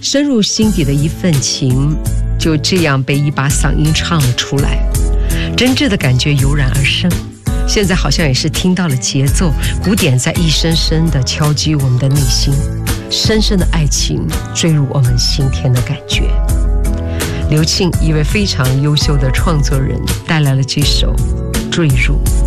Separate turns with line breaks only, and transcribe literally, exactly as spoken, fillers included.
深入心底的一份情，就这样被一把嗓音唱了出来，真挚的感觉油然而生。现在好像也是听到了节奏，鼓点在一声声的敲击我们的内心，深深的爱情坠入我们心田的感觉。刘庆，一位非常优秀的创作人，带来了这首《坠入》。